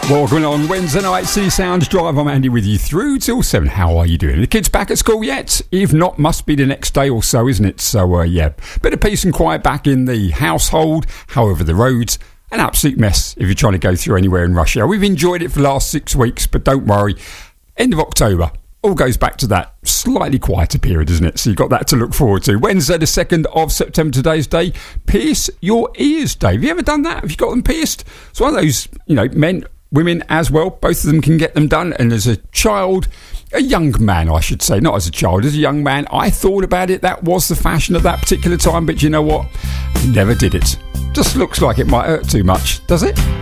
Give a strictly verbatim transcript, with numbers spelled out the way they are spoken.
Welcome on Wednesday night, City Sounds Drive. I'm Andy with you through till seven. How are you doing? The kids back at school yet? If not, must be the next day or so, isn't it? So, uh, yeah, bit of peace and quiet back in the household. However, the roads, an absolute mess if you're trying to go through anywhere in rush hour. We've enjoyed it for the last six weeks, but don't worry. End of October, all goes back to that slightly quieter period, isn't it? So you've got that to look forward to. Wednesday, the second of September, today's day. Pierce your ears day. Have you ever done that? Have you got them pierced? It's one of those, you know, men... Women as well, both of them can get them done. And as a child, a young man, I should say, not as a child, as a young man, I thought about it. That was the fashion at that particular time. But you know what? Never did it. Just looks like it might hurt too much, does it?